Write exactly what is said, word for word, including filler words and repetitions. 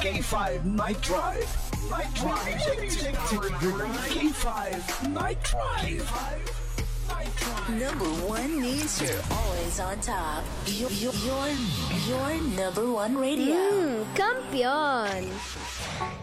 K five Night Drive. Night Drive. K five Night Drive. Number one means you're always on top. Your, your, your, your number one radio. Hmm, kampiyon!